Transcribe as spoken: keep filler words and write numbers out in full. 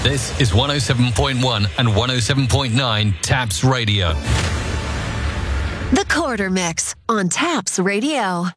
This is one oh seven point one and one oh seven point nine Taps Radio. The Quarter Mix on Taps Radio.